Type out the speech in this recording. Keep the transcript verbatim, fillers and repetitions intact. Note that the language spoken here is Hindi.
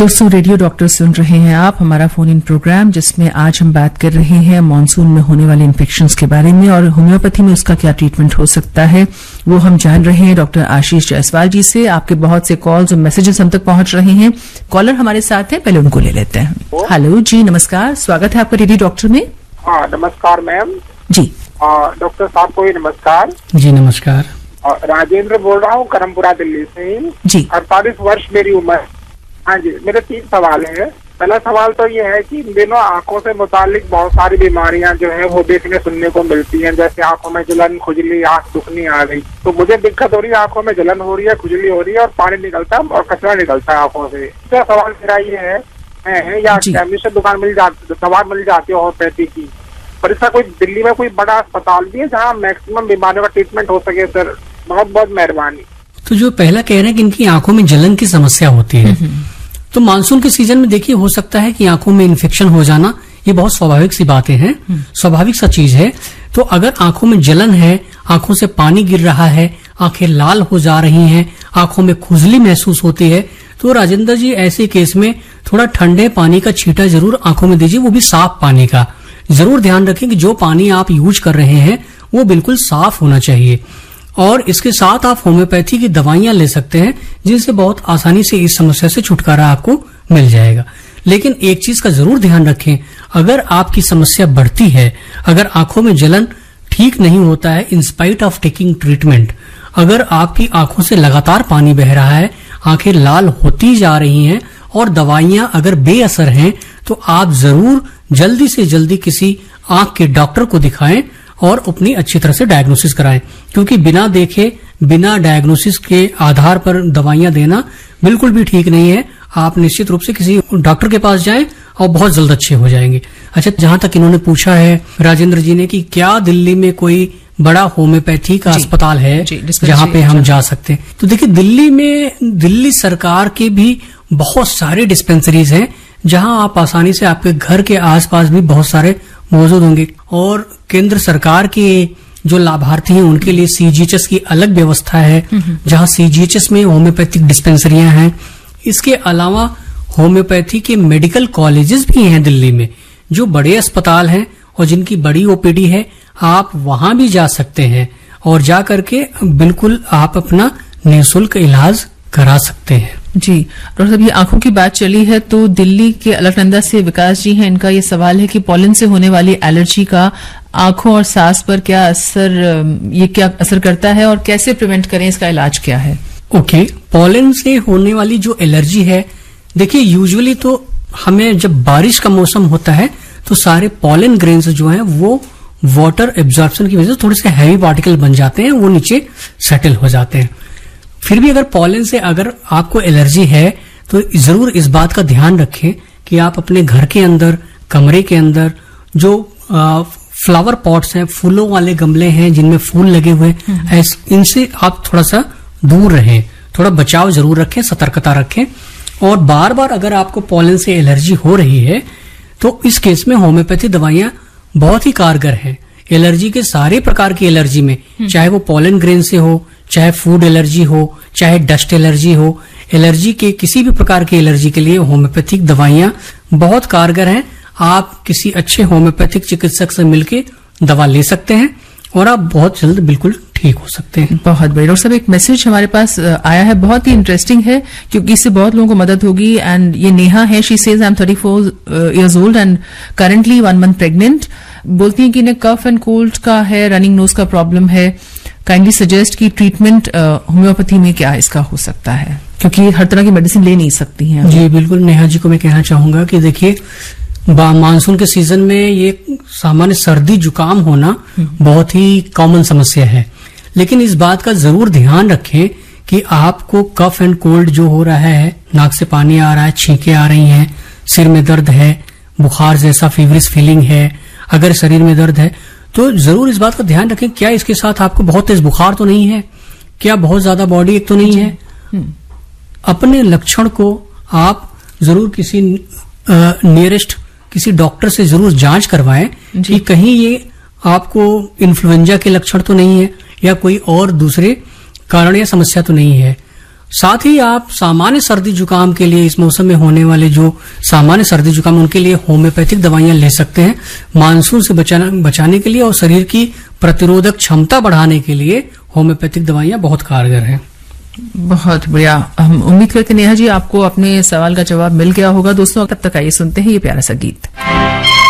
दोस्तों, रेडियो डॉक्टर सुन रहे हैं आप हमारा फोन इन प्रोग्राम, जिसमें आज हम बात कर रहे हैं मानसून में होने वाले इन्फेक्शंस के बारे में और होम्योपैथी में उसका क्या ट्रीटमेंट हो सकता है, वो हम जान रहे हैं डॉक्टर आशीष जायसवाल जी से। आपके बहुत से कॉल्स और मैसेजेस हम तक पहुंच रहे हैं। कॉलर हमारे साथ है, पहले उनको ले लेते हैं। हेलो जी, नमस्कार, स्वागत है आपका रेडियो डॉक्टर में। हाँ, नमस्कार मैम जी। डॉक्टर साहब को नमस्कार जी। नमस्कार, राजेंद्र बोल रहा हूँ, करमपुरा दिल्ली से जी। अड़तालीस वर्ष मेरी उम्र। हाँ जी, मेरे तीन सवाल है। पहला सवाल तो ये है कि दिनों आंखों से मुतालिक बहुत सारी बीमारियां जो है वो देखने सुनने को मिलती हैं, जैसे आंखों में जलन, खुजली, आंख दुखनी आ गई। तो मुझे दिक्कत हो रही है, आंखों में जलन हो रही है, खुजली हो रही है और पानी निकलता है और कचरा निकलता है आंखों से। दूसरा सवाल मेरा ये है, है या केमिस्ट दुकान मिल जाती दवा मिल जाती है होम्योपैथी की, पर इसका कोई दिल्ली में कोई बड़ा अस्पताल भी है जहाँ मैक्सिमम बीमारियों का ट्रीटमेंट हो सके? सर बहुत बहुत मेहरबानी। तो जो पहला कह रहे हैं कि इनकी आंखों में जलन की समस्या होती है, तो मानसून के सीजन में देखिए हो सकता है कि आंखों में इन्फेक्शन हो जाना, ये बहुत स्वाभाविक सी बातें हैं, स्वाभाविक सा चीज है। तो अगर आंखों में जलन है, आंखों से पानी गिर रहा है, आंखें लाल हो जा रही हैं, आंखों में खुजली महसूस होती है, तो राजेंद्र जी ऐसे केस में थोड़ा ठंडे पानी का छींटा जरूर आंखों में दीजिए, वो भी साफ पानी का। जरूर ध्यान रखें कि जो पानी आप यूज कर रहे हैं वो बिल्कुल साफ होना चाहिए। और इसके साथ आप होम्योपैथी की दवाइयां ले सकते हैं, जिनसे बहुत आसानी से इस समस्या से छुटकारा आपको मिल जाएगा। लेकिन एक चीज का जरूर ध्यान रखें, अगर आपकी समस्या बढ़ती है, अगर आंखों में जलन ठीक नहीं होता है in spite of taking treatment, अगर आपकी आंखों से लगातार पानी बह रहा है, आंखें लाल होती जा रही हैं और दवाइयां अगर बेअसर हैं, तो आप जरूर जल्दी से जल्दी किसी आंख के डॉक्टर को दिखाएं और अपनी अच्छी तरह से डायग्नोसिस कराएं, क्योंकि बिना देखे, बिना डायग्नोसिस के आधार पर दवाइयां देना बिल्कुल भी ठीक नहीं है। आप निश्चित रूप से किसी डॉक्टर के पास जाएं और बहुत जल्द अच्छे हो जाएंगे। अच्छा, जहां तक इन्होंने पूछा है राजेंद्र जी ने कि क्या दिल्ली में कोई बड़ा होम्योपैथी का अस्पताल है जहां पे हम जा सकते हैं, तो देखिए दिल्ली में दिल्ली सरकार के भी बहुत सारे डिस्पेंसरीज हैं जहां आप आसानी से, आपके घर के आसपास भी बहुत सारे मौजूद होंगे। और केंद्र सरकार के जो लाभार्थी हैं उनके लिए सीजीएचएस की अलग व्यवस्था है, जहां सीजीएचएस में होम्योपैथिक डिस्पेंसरियां हैं। इसके अलावा होम्योपैथी के मेडिकल कॉलेजेस भी हैं दिल्ली में, जो बड़े अस्पताल हैं और जिनकी बड़ी ओपीडी है। आप वहां भी जा सकते हैं और जा करके बिल्कुल आप अपना निःशुल्क इलाज करा सकते हैं। जी डॉक्टर साहब, ये आंखों की बात चली है तो दिल्ली के अलकनंदा से विकास जी हैं, इनका ये सवाल है कि पॉलन से होने वाली एलर्जी का आंखों और सांस पर क्या असर, ये क्या असर करता है और कैसे प्रिवेंट करें, इसका इलाज क्या है? ओके, पॉलन से होने वाली जो एलर्जी है, देखिए यूजुअली तो हमें जब बारिश का मौसम होता है तो सारे पॉलन ग्रेन्स जो हैं वो वाटर एब्जॉर्प्शन की वजह से थोड़े से हैवी पार्टिकल बन जाते हैं, वो नीचे सेटल हो जाते हैं। फिर भी अगर पॉलन से अगर आपको एलर्जी है तो जरूर इस बात का ध्यान रखें कि आप अपने घर के अंदर, कमरे के अंदर जो आ, फ्लावर पॉट्स हैं, फूलों वाले गमले हैं जिनमें फूल लगे हुए, इनसे आप थोड़ा सा दूर रहें, थोड़ा बचाव जरूर रखें, सतर्कता रखें। और बार बार अगर आपको पॉलन से एलर्जी हो रही है तो इस केस में होम्योपैथी दवाइयां बहुत ही कारगर हैं। एलर्जी के सारे प्रकार की एलर्जी में, चाहे वो पॉलन ग्रेन से हो, चाहे फूड एलर्जी हो, चाहे डस्ट एलर्जी हो, एलर्जी के किसी भी प्रकार की एलर्जी के लिए होम्योपैथिक दवाइयां बहुत कारगर हैं। आप किसी अच्छे होम्योपैथिक चिकित्सक से मिलकर दवा ले सकते हैं और आप बहुत जल्द बिल्कुल ठीक हो सकते हैं। बहुत बढ़िया। डॉक्टर साहब, एक मैसेज हमारे पास आया है, बहुत ही इंटरेस्टिंग है क्योंकि इससे बहुत लोगों को मदद होगी। एंड ये नेहा है, she says I am thirty four years old and currently one month pregnant. बोलती हैं कि इन्हें कफ एंड कोल्ड का है, रनिंग नोज का प्रॉब्लम है। काइंडली सजेस्ट की ट्रीटमेंट होम्योपैथी में क्या इसका हो सकता है, क्योंकि हर तरह की मेडिसिन ले नहीं सकती हैं। जी बिल्कुल, नेहा जी को मैं कहना चाहूंगा कि देखिए मानसून के सीजन में ये सामान्य सर्दी जुकाम होना बहुत ही कॉमन समस्या है, लेकिन इस बात का जरूर ध्यान रखें कि आपको कफ एंड कोल्ड जो हो रहा है, नाक से पानी आ रहा है, छींकें आ रही हैं, सिर में दर्द है, बुखार जैसा फीवरिश फीलिंग है, अगर शरीर में दर्द है तो जरूर इस बात का ध्यान रखें, क्या इसके साथ आपको बहुत तेज बुखार तो नहीं है, क्या बहुत ज्यादा बॉडी एक तो नहीं है। अपने लक्षण को आप जरूर किसी नियरेस्ट किसी डॉक्टर से जरूर जांच करवाएं कि कहीं ये आपको इन्फ्लुएंजा के लक्षण तो नहीं है या कोई और दूसरे कारण या समस्या तो नहीं है। साथ ही आप सामान्य सर्दी जुकाम के लिए, इस मौसम में होने वाले जो सामान्य सर्दी जुकाम, उनके लिए होम्योपैथिक दवाइयां ले सकते हैं मानसून से बचाना बचाने के लिए, और शरीर की प्रतिरोधक क्षमता बढ़ाने के लिए होम्योपैथिक दवाइयां बहुत कारगर हैं। बहुत बढ़िया। हम उम्मीद करते हैं नेहा जी आपको अपने सवाल का जवाब मिल गया होगा। दोस्तों तब तक आइए सुनते हैं ये प्यारा सा गीत।